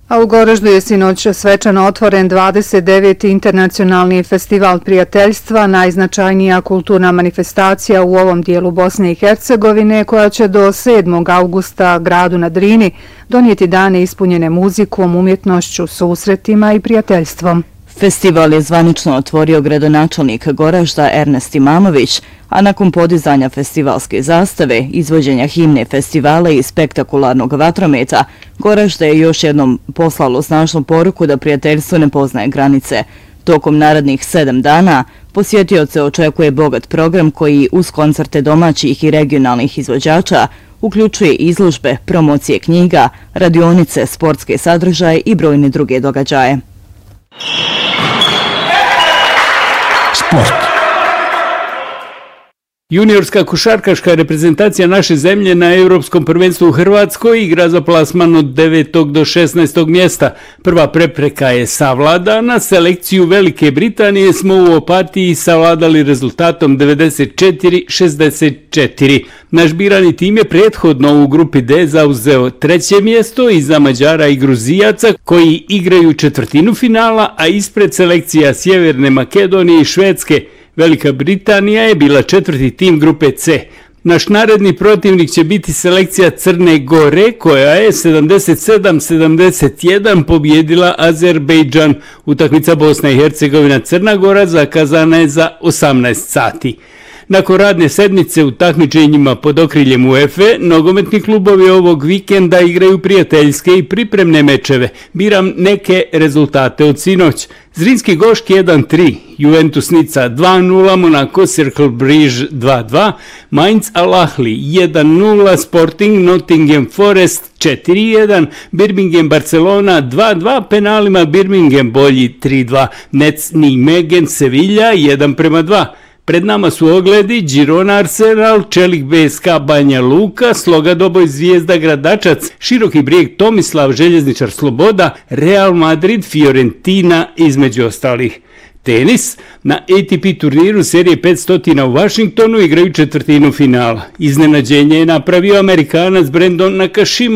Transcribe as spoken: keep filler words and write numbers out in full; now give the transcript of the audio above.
A u Goraždu je sinoć svečano otvoren dvadeset deveti internacionalni festival prijateljstva, najznačajnija kulturna manifestacija u ovom dijelu Bosne i Hercegovine, koja će do sedmog avgusta gradu na Drini donijeti dane ispunjene muzikom, umjetnošću, susretima i prijateljstvom. Festival je zvanično otvorio gradonačelnik Goražda Ernest Imamović, a nakon podizanja festivalske zastave, izvođenja himne festivala i spektakularnog vatrometa, Goražda je još jednom poslalo snažnu poruku da prijateljstvo ne poznaje granice. Tokom narednih sedam dana posjetioce očekuje bogat program koji uz koncerte domaćih i regionalnih izvođača uključuje izložbe, promocije knjiga, radionice, sportske sadržaje i brojne druge događaje. Sport. Juniorska košarkaška reprezentacija naše zemlje na Europskom prvenstvu u Hrvatskoj igra za plasman od devetog do šesnaestog mjesta. Prva prepreka je savladana, selekciju Velike Britanije smo u Opatiji savladali rezultatom devedeset četiri šezdeset četiri. Naš birani tim je prethodno u grupi D zauzeo treće mjesto iza Mađara i Gruzijaca koji igraju četvrtinu finala, a ispred selekcija Sjeverne Makedonije i Švedske. Velika Britanija je bila četvrti tim grupe C. Naš naredni protivnik će biti selekcija Crne Gore, koja je sedamdeset sedam sedamdeset jedan pobjedila Azerbejdžan. Utakmica Bosna i Hercegovina Crna Gora zakazana je za osamnaest sati. Nakon radne sedmice u takmičenjima pod okriljem UEFA, nogometni klubovi ovog vikenda igraju prijateljske i pripremne mečeve. Biram neke rezultate od sinoć. Zrinski Goški jedan tri, Juventus Nica dva nula, Monaco Cercle Brugge dva dva, Mainz Al Ahly jedan nula, Sporting Nottingham Forest četiri jedan, Birmingham Barcelona dva dva, penalima Birmingham bolji tri dva, Nets Nijmegen Sevilla jedan prema dva. Pred nama su ogledi Girona Arsenal, Čelik B S K Banja Luka, Sloga Doboj Zvijezda Gradačac, Široki Brijeg Tomislav Željezničar Sloboda, Real Madrid Fiorentina između ostalih. Tenis. Na A T P turniru serije petsto u Washingtonu igraju četvrtinu finala. Iznenađenje je napravio Amerikanac Brandon Nakashima.